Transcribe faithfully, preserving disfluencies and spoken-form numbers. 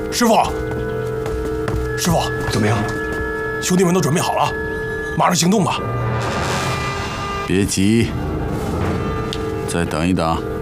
师傅，师傅， 怎么样？ 兄弟们都准备好了，马上行动吧！ 别急，再等一等。